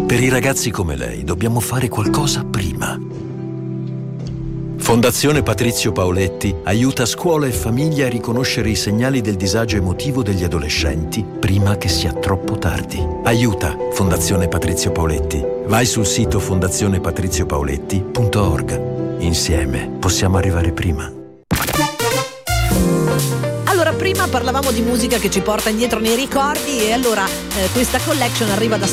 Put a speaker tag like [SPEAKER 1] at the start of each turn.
[SPEAKER 1] Per i ragazzi come lei dobbiamo fare qualcosa prima. Fondazione Patrizio Paoletti aiuta scuola e famiglia a riconoscere i segnali del disagio emotivo degli adolescenti prima che sia troppo tardi. Aiuta Fondazione Patrizio Paoletti. Vai sul sito fondazionepatriziopaoletti.org. Insieme possiamo arrivare prima.
[SPEAKER 2] Allora, prima parlavamo di musica che ci porta indietro nei ricordi e allora questa collection arriva da